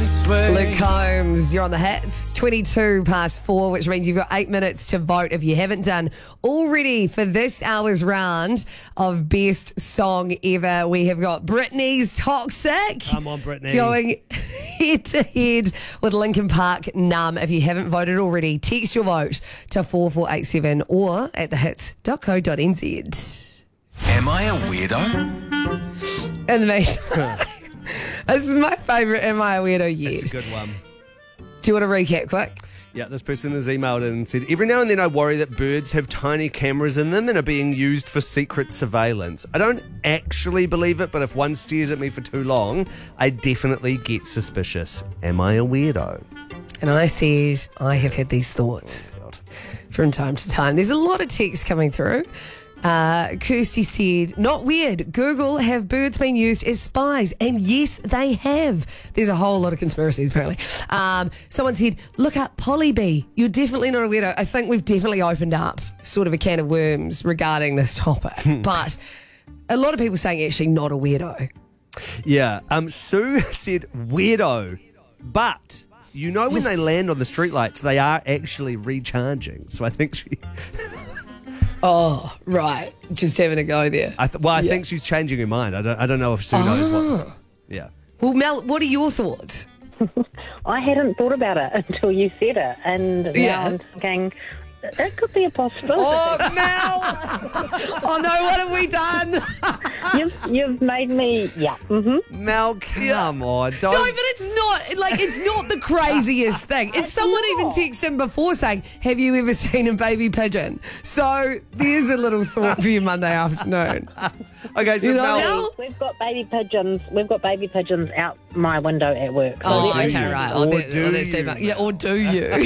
Luke Combs, you're on the hits. 22 past 4, which means you've got 8 minutes to vote if you haven't done already for this hour's round of Best Song Ever. We have got Britney's Toxic. Come on, Britney. Going head to head with Linkin Park Numb. If you haven't voted already, text your vote to 4487 or at thehits.co.nz. Am I a weirdo? In the meantime, this is my favourite Am I a Weirdo yet. That's a good one. Do you want to recap quick? Yeah, this person has emailed in and said, every now and then I worry that birds have tiny cameras in them and are being used for secret surveillance. I don't actually believe it, but if one stares at me for too long, I definitely get suspicious. Am I a weirdo? And I said, I have had these thoughts from time to time. There's a lot of text coming through. Kirsty said, not weird. Google, have birds been used as spies? And yes, they have. There's a whole lot of conspiracies, apparently. Someone said, look up Polly Bee. You're definitely not a weirdo. I think we've definitely opened up sort of a can of worms regarding this topic. But a lot of people saying actually not a weirdo. Yeah, Sue said weirdo, but you know when they land on the streetlights, they are actually recharging. So I think she... Oh, right. Just having a go there. I think she's changing her mind. I don't know if Sue knows what. Yeah. Well, Mel, what are your thoughts? I hadn't thought about it until you said it, and now I'm thinking that could be a possibility. Oh, Mel! Oh no, what have we done? You've made me, Mel, come on. Don't. No, but it's not the craziest thing. It's someone even texted him before saying, have you ever seen a baby pigeon? So there's a little thought for you Monday afternoon. Okay, so Mel... We've got baby pigeons. We've got baby pigeons out my window at work. Oh, do okay, you? right. Or do that's too you? much. Yeah, or do you?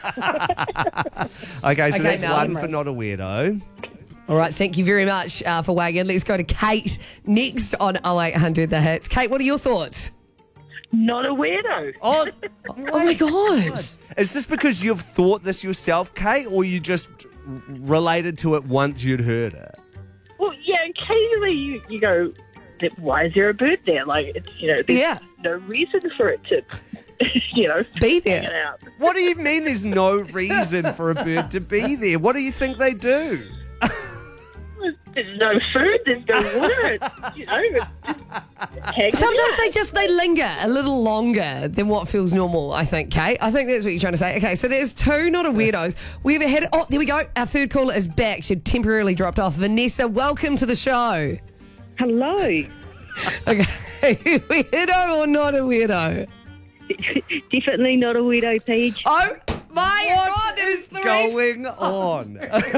Okay, so that's Mel. one for not a weirdo. All right, thank you very much for weighing in. Let's go to Kate next on 0800 The Hits. Kate, what are your thoughts? Not a weirdo. Oh, Oh my God. is this because you've thought this yourself, Kate, or you just related to it once you'd heard it? Well, yeah, occasionally you go, why is there a bird there? Like, it's, there's no reason for it to, Be hang it there. out. What do you mean there's no reason for a bird to be there? What do you think they do? There's no food, there's no water. It's just hanging Sometimes out. they linger a little longer than what feels normal, I think, Kate. I think that's what you're trying to say. Okay, so there's two not a weirdos. We've had, there we go. Our third caller is back. She temporarily dropped off. Vanessa, welcome to the show. Hello. Okay, weirdo or not a weirdo? Definitely not a weirdo, Paige. Oh my God, there's three. Going on.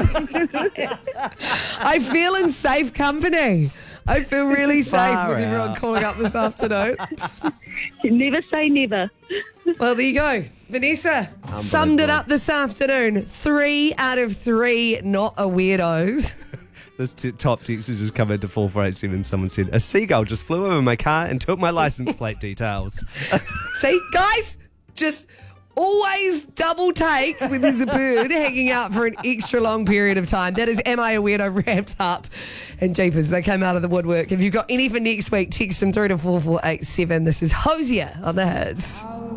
I feel in safe company. I feel really safe Far with everyone out. calling up this afternoon. Never say never. Well, there you go. Vanessa summed it up this afternoon. 3 out of 3 not a weirdos. This top text has just come into 4487. Someone said, a seagull just flew over my car and took my license plate details. See, guys, just always double take when there's a bird hanging out for an extra long period of time. That is Am I a Weirdo wrapped up. And jeepers, they came out of the woodwork. If you've got any for next week, text them through to 4487. This is Hosier on the Hits.